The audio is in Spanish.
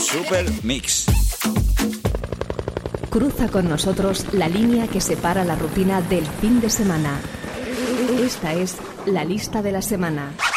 Super Mix. Cruza con nosotros la línea que separa la rutina del fin de semana. Esta es la lista de la semana.